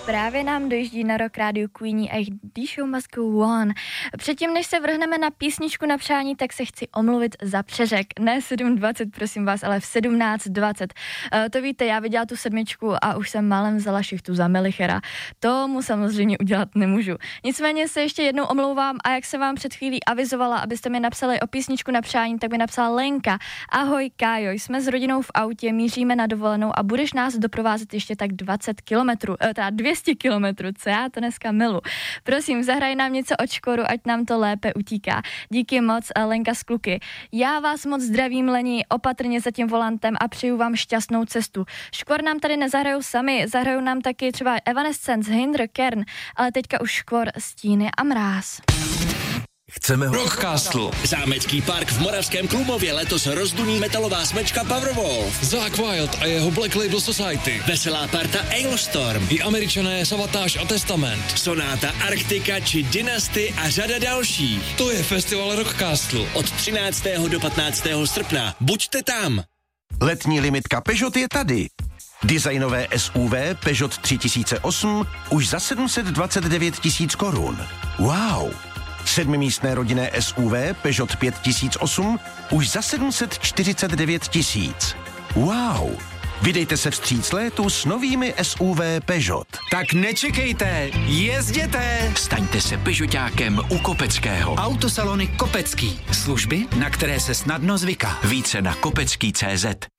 Právě nám dojíždí na Rock Radio Queenie a jejich The Show Must Go On. Předtím, než se vrhneme na písničku na přání, tak se chci omluvit za přeřek. Ne 7:20, prosím vás, ale v 17:20. To víte, já viděla tu sedmičku a už jsem málem vzala šichtu za Melichera. To mu samozřejmě udělat nemůžu. Nicméně se ještě jednou omlouvám a jak jsem vám před chvílí avizovala, abyste mi napsali o písničku na přání, tak mi napsala Lenka. Ahoj Kájo, jsme s rodinou v autě, míříme na dovolenou a budeš nás doprovázet ještě tak 20 kilometrů, teda 200 kilometrů, co já to dneska milu. Prosím, zahraj nám něco od Škoru, ať nám to lépe utíká. Díky moc, Lenka z Kluky. Já vás moc zdravím, Leni, opatrně za tím volantem a přeju vám šťastnou cestu. Škvor nám tady nezahrajou sami, zahrajou nám taky třeba Evanescence, Hinder, Kern, ale teďka už Škvor, Stíny a mráz. Chceme Rockcastle. Zámecký park v Moravském Krumlově letos rozduní metalová smečka Powerwolf. Zakk Wylde a jeho Black Label Society. Veselá parta Ailstorm. I Američané Savatage a Testament. Sonáta Arktika či Dynasty a řada dalších. To je festival Rockcastle. Od 13. do 15. srpna. Buďte tam. Letní limitka Peugeot je tady. Designové SUV Peugeot 3008 už za 729 000 korun. Wow! 7místné rodinné SUV Peugeot 5008 už za 749 000. Wow! Vydejte se vstříc létu s novými SUV Peugeot. Tak nečekejte, jezděte! Staňte se Peugeotákem u Kopeckého. Autosalony Kopecký. Služby, na které se snadno zvyká. Více na kopecký.cz.